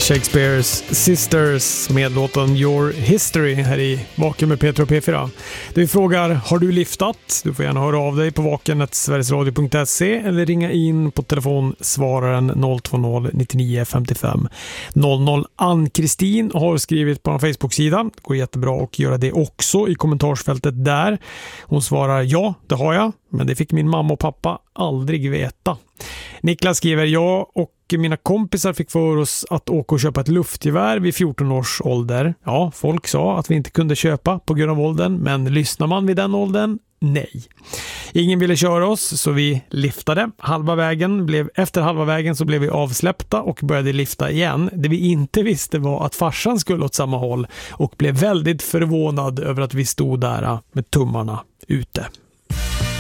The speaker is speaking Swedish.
Shakespeares Sisters med låten Your History här i Vaken med Peter och P4. Där vi frågar, har du liftat? Du får gärna höra av dig på vaken@sverigesradio.se eller ringa in på telefonsvararen 020 99 55 00. Ann-Kristin har skrivit på en Facebook-sida. Det går jättebra att göra det också i kommentarsfältet där. Hon svarar, ja, det har jag. Men det fick min mamma och pappa aldrig veta. Niklas skriver, jag och mina kompisar fick för oss att åka och köpa ett luftgevär vid 14 års ålder. Ja, folk sa att vi inte kunde köpa på grund av åldern, men lyssnar man vid den åldern? Nej. Ingen ville köra oss så vi liftade. Efter halva vägen så blev vi avsläppta och började lifta igen. Det vi inte visste var att farsan skulle åt samma håll och blev väldigt förvånad över att vi stod där med tummarna ute.